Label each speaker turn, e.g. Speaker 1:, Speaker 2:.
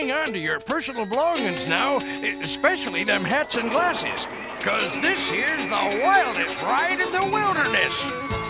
Speaker 1: hang on to your personal belongings now, especially them hats and glasses, 'cause this here's the wildest ride in the wilderness.